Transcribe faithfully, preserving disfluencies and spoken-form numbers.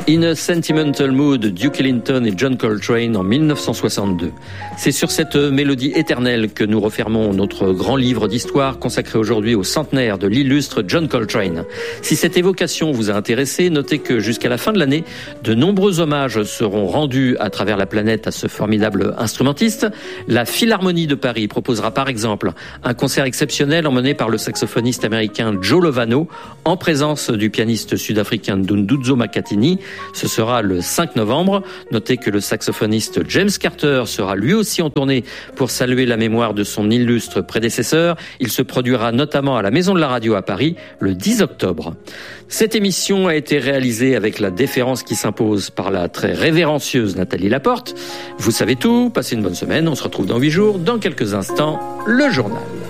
In a Sentimental Mood, Duke Ellington et John Coltrane en dix-neuf cent soixante-deux. C'est sur cette mélodie éternelle que nous refermons notre grand livre d'histoire consacré aujourd'hui au centenaire de l'illustre John Coltrane. Si cette évocation vous a intéressé, notez que jusqu'à la fin de l'année, de nombreux hommages seront rendus à travers la planète à ce formidable instrumentiste. La Philharmonie de Paris proposera par exemple un concert exceptionnel emmené par le saxophoniste américain Joe Lovano en présence du pianiste sud-africain Dunduzo Makhathini. Ce sera le cinq novembre. Notez que le saxophoniste James Carter sera lui aussi en tournée pour saluer la mémoire de son illustre prédécesseur. Il se produira notamment à la Maison de la Radio à Paris le dix octobre. Cette émission a été réalisée avec la déférence qui s'impose par la très révérencieuse Nathalie Laporte. Vous savez tout, passez une bonne semaine. On se retrouve dans huit jours. Dans quelques instants, le journal.